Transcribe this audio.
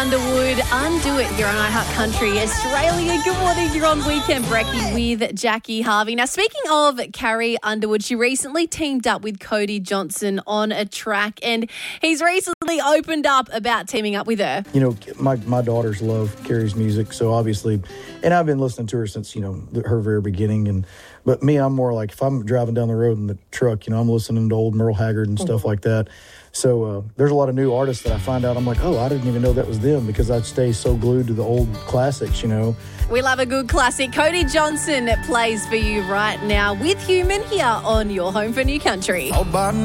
Underwood, Undo It here on iHeart Country Australia. Good morning, you're on Weekend Brekkie with Jackie Harvey. Now, speaking of Carrie Underwood, she recently teamed up with Cody Johnson on a track, and he's recently opened up about teaming up with her. You know, my daughters love Carrie's music, so obviously, and I've been listening to her since, her very beginning. But me, I'm more like, if I'm driving down the road in the truck, I'm listening to old Merle Haggard and stuff like that. So there's a lot of new artists that I find out. I'm like, oh, I didn't even know that was them, because I stay so glued to the old classics, We love a good classic. Cody Johnson plays for you right now with Human here on your home for New Country.